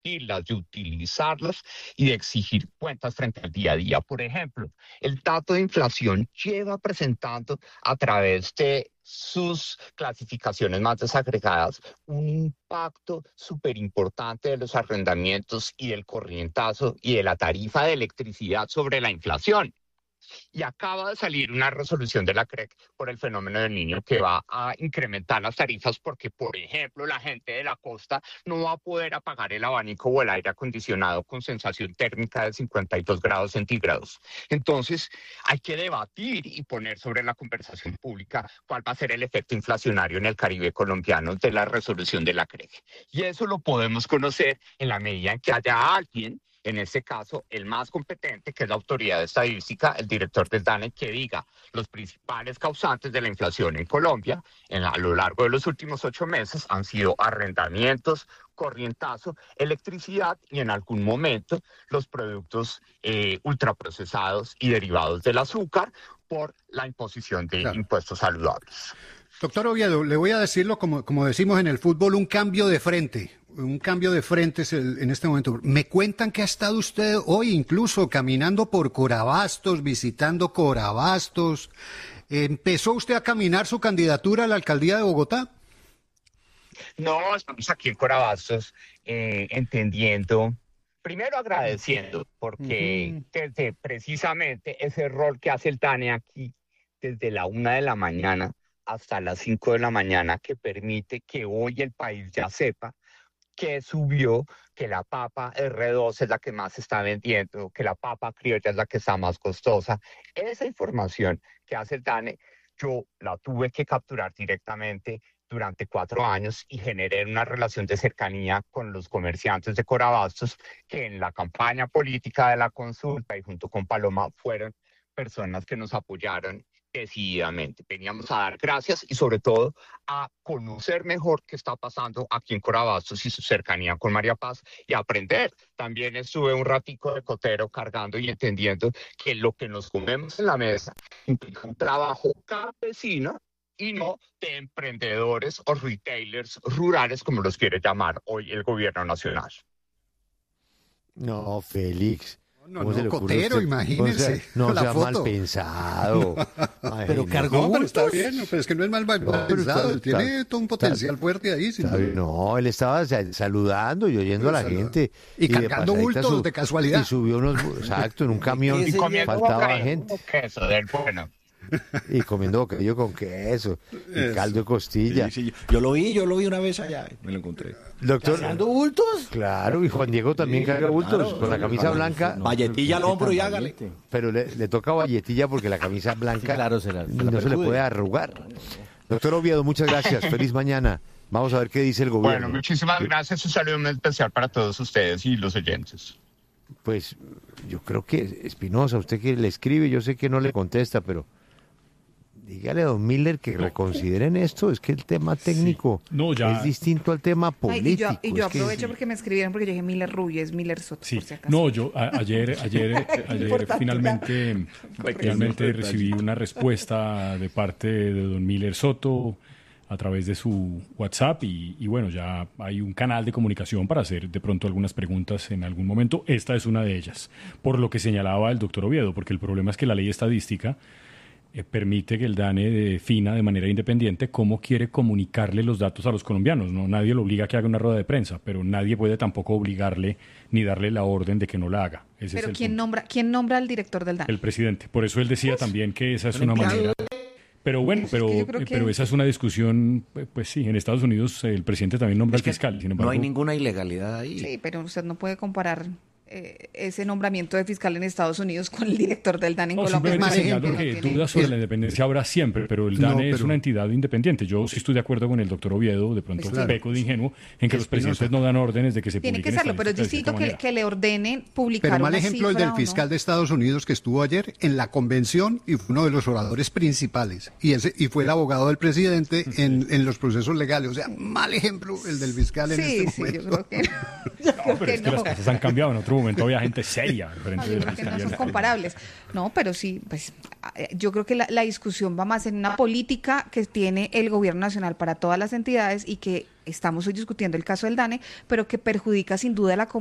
discutirlas, de utilizarlas y de exigir cuentas frente al día a día. Por ejemplo, el dato de inflación lleva presentando a través de sus clasificaciones más desagregadas un impacto súper importante de los arrendamientos y del corrientazo y de la tarifa de electricidad sobre la inflación. Y acaba de salir una resolución de la CREC por el fenómeno del Niño que va a incrementar las tarifas porque, por ejemplo, la gente de la costa no va a poder apagar el abanico o el aire acondicionado con sensación térmica de 52 grados centígrados. Entonces, hay que debatir y poner sobre la conversación pública cuál va a ser el efecto inflacionario en el Caribe colombiano de la resolución de la CREC. Y eso lo podemos conocer en la medida en que haya alguien, en este caso, el más competente, que es la autoridad estadística, el director del DANE, que diga los principales causantes de la inflación en Colombia a lo largo de los últimos 8 meses han sido arrendamientos, corrientazo, electricidad y en algún momento los productos ultraprocesados y derivados del azúcar por la imposición de impuestos saludables. Doctor Oviedo, le voy a decirlo como decimos en el fútbol, un cambio de frente. Un cambio de frente es en este momento. Me cuentan que ha estado usted hoy incluso caminando por Corabastos, visitando Corabastos. ¿Empezó usted a caminar su candidatura a la alcaldía de Bogotá? No, estamos aquí en Corabastos entendiendo, primero agradeciendo, porque desde precisamente ese rol que hace el DANE aquí, desde la 1 de la mañana hasta las 5 de la mañana, que permite que hoy el país ya sepa que subió, que la papa R2 es la que más se está vendiendo, que la papa criolla es la que está más costosa. Esa información que hace el DANE, yo la tuve que capturar directamente durante 4 años y generé una relación de cercanía con los comerciantes de Corabastos, que en la campaña política de la consulta y junto con Paloma fueron personas que nos apoyaron decididamente. Veníamos a dar gracias y sobre todo a conocer mejor qué está pasando aquí en Corabastos y su cercanía con María Paz y aprender. También estuve un ratico de cotero cargando y entendiendo que lo que nos comemos en la mesa implica un trabajo campesino y no de emprendedores o retailers rurales, como los quiere llamar hoy el gobierno nacional. No, Félix. No, cotero, imagínense. No sea mal pensado. Pero cargó, pero está bien, pero es que no es mal pensado, tiene todo un potencial fuerte ahí. No, él estaba saludando y oyendo a la gente. Y cargando bultos de casualidad. Y subió exacto, en un camión y faltaba gente. Queso del bueno. Y comiendo bocadillo con queso y caldo de costilla. Sí. Yo lo vi una vez allá, me lo encontré. Doctor, ¿cargando bultos? Claro, y Juan Diego también carga bultos, con la camisa blanca. Valletilla al hombro y hágale. Pero le toca valletilla porque la camisa blanca no se le puede arrugar. Doctor Oviedo, muchas gracias, feliz mañana. Vamos a ver qué dice el gobierno. Bueno, muchísimas gracias, un saludo muy especial para todos ustedes y los oyentes. Pues yo creo que Espinosa, usted que le escribe, yo sé que no le contesta, pero dígale a don Miller que reconsideren esto, es que el tema técnico es distinto al tema político. Y yo aprovecho porque me escribieron porque yo dije Miller Rubio, es Miller Soto, por si acaso. No, yo ayer finalmente recibí una respuesta de parte de don Miller Soto a través de su WhatsApp y bueno, ya hay un canal de comunicación para hacer de pronto algunas preguntas en algún momento. Esta es una de ellas, por lo que señalaba el doctor Oviedo, porque el problema es que la ley estadística permite que el DANE defina de manera independiente cómo quiere comunicarle los datos a los colombianos. No, nadie lo obliga a que haga una rueda de prensa, pero nadie puede tampoco obligarle ni darle la orden de que no la haga. Pero ¿quién nombra al director del DANE? El presidente. Por eso él decía también que esa es una manera. Pero bueno, pero esa es una discusión, pues sí, en Estados Unidos el presidente también nombra al fiscal. Sin embargo, no hay ninguna ilegalidad ahí. Sí, pero usted no puede comparar ese nombramiento de fiscal en Estados Unidos con el director del DANE en Colombia. Señalo que dudas sobre la independencia habrá siempre, pero el DANE es una entidad independiente. Yo sí estoy de acuerdo con el doctor Oviedo, de pronto peco de ingenuo, en que los presidentes no dan órdenes de que se publiquen. Tiene que serlo, pero es distinto que le ordenen publicar. Pero mal ejemplo el del fiscal de Estados Unidos que estuvo ayer en la convención y fue uno de los oradores principales. Y fue el abogado del presidente en los procesos legales. O sea, mal ejemplo el del fiscal en este momento. Yo creo que no, pero es que las cosas han cambiado. En otro momento había gente seria. Que no son comparables. No, pero sí, pues yo creo que la discusión va más en una política que tiene el gobierno nacional para todas las entidades y que estamos hoy discutiendo el caso del DANE, pero que perjudica sin duda a la comunidad